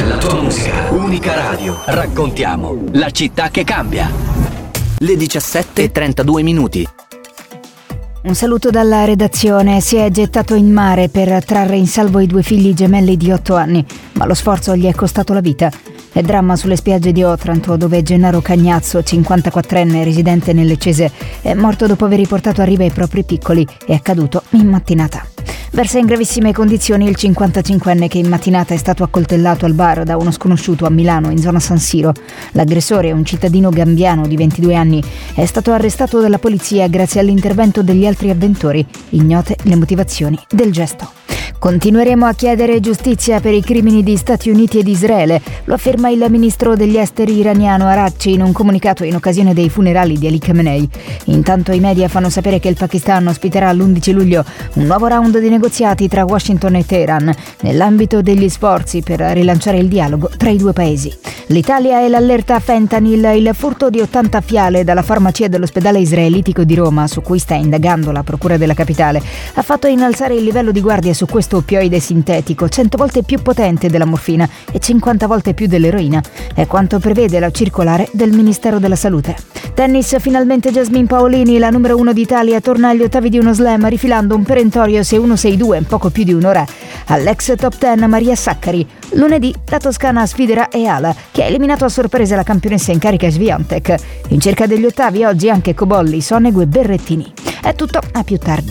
la tua musica. Unica Radio. Raccontiamo la città che cambia. Le 17:32. Un saluto dalla redazione. Si è gettato in mare per trarre in salvo i 2 figli gemelli di 8 anni, ma lo sforzo gli è costato la vita. È dramma sulle spiagge di Otranto, dove Gennaro Cagnazzo, 54enne residente nel Lecese, è morto dopo aver riportato a riva i propri piccoli. È accaduto in mattinata. Versa in gravissime condizioni il 55enne che in mattinata è stato accoltellato al bar da uno sconosciuto a Milano, in zona San Siro. L'aggressore, un cittadino gambiano di 22 anni, è stato arrestato dalla polizia grazie all'intervento degli altri avventori. Ignote le motivazioni del gesto. Continueremo a chiedere giustizia per i crimini di Stati Uniti ed Israele, lo afferma il ministro degli esteri iraniano Araghchi in un comunicato in occasione dei funerali di Ali Khamenei. Intanto i media fanno sapere che il Pakistan ospiterà l'11 luglio un nuovo round di negoziati tra Washington e Teheran, nell'ambito degli sforzi per rilanciare il dialogo tra i due paesi. L'Italia è l'allerta fentanyl, il furto di 80 fiale dalla farmacia dell'ospedale israelitico di Roma, su cui sta indagando la procura della capitale, ha fatto innalzare il livello di guardia su questo oppioide sintetico, 100 volte più potente della morfina e 50 volte più dell'eroina. È quanto prevede la circolare del Ministero della Salute. Tennis, finalmente Jasmine Paolini, la numero 1 d'Italia, torna agli ottavi di uno slam rifilando un perentorio 6-1-6-2 in poco più di un'ora all'ex top 10 Maria Saccari. Lunedì la toscana sfiderà Eala, che ha eliminato a sorpresa la campionessa in carica Swiatek. In cerca degli ottavi oggi anche Cobolli, Sonego e Berrettini. È tutto, a più tardi.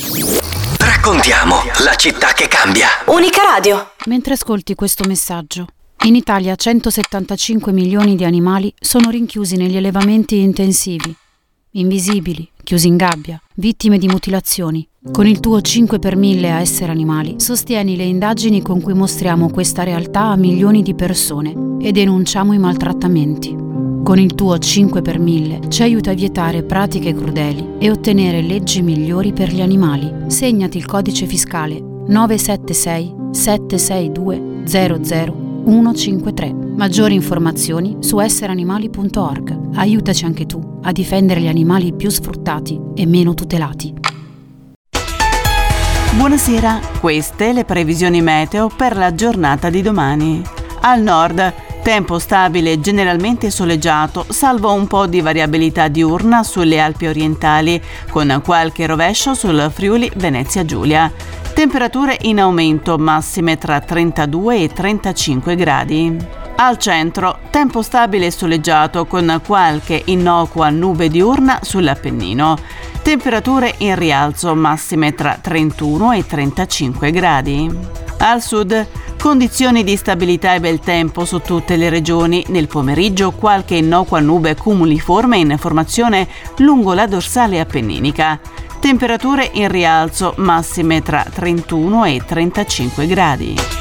Raccontiamo la città che cambia. Unica Radio. Mentre ascolti questo messaggio, in Italia 175 milioni di animali sono rinchiusi negli allevamenti intensivi, invisibili, chiusi in gabbia, vittime di mutilazioni. Con il tuo 5 per 1000 a Essere Animali sostieni le indagini con cui mostriamo questa realtà a milioni di persone e denunciamo i maltrattamenti. Con il tuo 5 per 1000 ci aiuta a vietare pratiche crudeli e ottenere leggi migliori per gli animali. Segnati il codice fiscale 976 762 00153. Maggiori informazioni su essereanimali.org. Aiutaci anche tu a difendere gli animali più sfruttati e meno tutelati. Buonasera, queste le previsioni meteo per la giornata di domani. Al nord, tempo stabile generalmente soleggiato, salvo un po' di variabilità diurna sulle Alpi orientali, con qualche rovescio sul Friuli Venezia Giulia. Temperature in aumento, massime tra 32 e 35 gradi. Al centro, tempo stabile e soleggiato con qualche innocua nube diurna sull'Appennino. Temperature in rialzo, massime tra 31 e 35 gradi. Al sud, condizioni di stabilità e bel tempo su tutte le regioni. Nel pomeriggio qualche innocua nube cumuliforme in formazione lungo la dorsale appenninica. Temperature in rialzo, massime tra 31 e 35 gradi.